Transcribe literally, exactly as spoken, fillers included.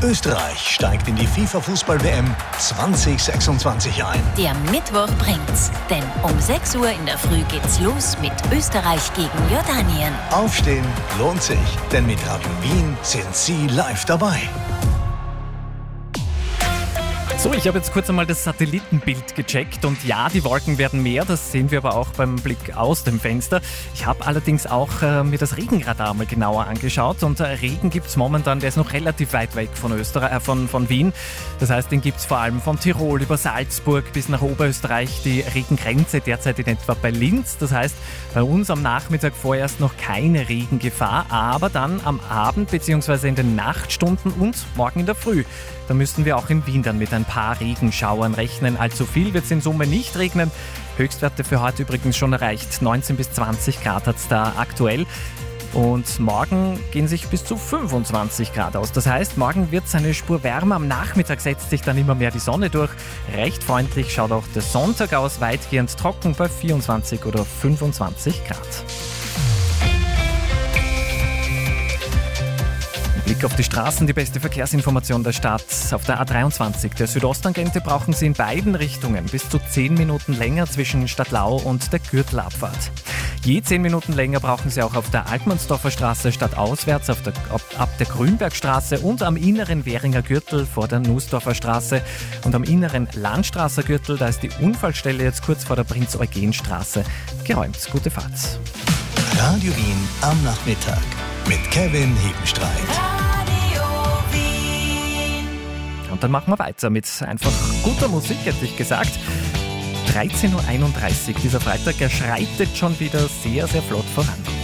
Österreich steigt in die FIFA-Fußball-W M zwanzig sechsundzwanzig ein. Der Mittwoch bringt's, denn um sechs Uhr in der Früh geht's los mit Österreich gegen Jordanien. Aufstehen lohnt sich, denn mit Radio Wien sind Sie live dabei. So, ich habe jetzt kurz einmal das Satellitenbild gecheckt und ja, die Wolken werden mehr, das sehen wir aber auch beim Blick aus dem Fenster. Ich habe allerdings auch äh, mir das Regenradar mal genauer angeschaut und äh, Regen gibt es momentan, der ist noch relativ weit weg von, Österreich, äh, von, von Wien. Das heißt, den gibt es vor allem von Tirol über Salzburg bis nach Oberösterreich, die Regengrenze derzeit in etwa bei Linz. Das heißt, bei uns am Nachmittag vorerst noch keine Regengefahr, aber dann am Abend bzw. in den Nachtstunden und morgen in der Früh. Da müssten wir auch in Wien dann mit ein paar Regenschauern rechnen. Allzu viel wird es in Summe nicht regnen. Höchstwerte für heute übrigens schon erreicht. neunzehn bis zwanzig Grad hat es da aktuell. Und morgen gehen sich bis zu fünfundzwanzig Grad aus. Das heißt, morgen wird es eine Spur wärmer. Am Nachmittag setzt sich dann immer mehr die Sonne durch. Recht freundlich schaut auch der Sonntag aus. Weitgehend trocken bei vierundzwanzig oder fünfundzwanzig Grad. Blick auf die Straßen, die beste Verkehrsinformation der Stadt. Auf der A dreiundzwanzig der Südosttangente brauchen Sie in beiden Richtungen bis zu zehn Minuten länger zwischen Stadtlau und der Gürtelabfahrt. Je zehn Minuten länger brauchen Sie auch auf der Altmannsdorfer Straße stadtauswärts, auf der, ab, ab der Grünbergstraße und am inneren Währinger Gürtel vor der Nussdorfer Straße. Und am inneren Landstraßer Gürtel, da ist die Unfallstelle jetzt kurz vor der Prinz-Eugen-Straße geräumt. Gute Fahrt. Radio Wien am Nachmittag mit Kevin Hebenstreit. Und dann machen wir weiter mit einfach guter Musik, hätte ich gesagt. dreizehn Uhr einunddreißig, dieser Freitag, er schreitet schon wieder sehr, sehr flott voran.